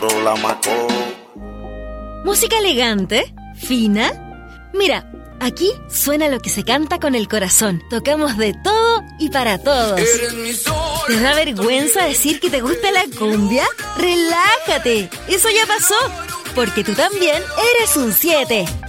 la macó. ¿Música elegante? ¿Fina? Mira, aquí suena lo que se canta con el corazón. Tocamos de todo y para todos. ¿Te da vergüenza decir que te gusta la cumbia? ¡Relájate! Eso ya pasó, porque tú también eres un 7.